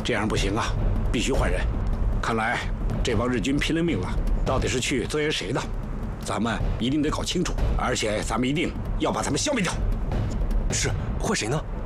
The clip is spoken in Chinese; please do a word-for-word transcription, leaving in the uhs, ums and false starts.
这样不行啊，必须换人。看来这帮日军拼了命了，到底是去增援谁的？咱们一定得搞清楚，而且咱们一定要把他们消灭掉。 是，换谁呢？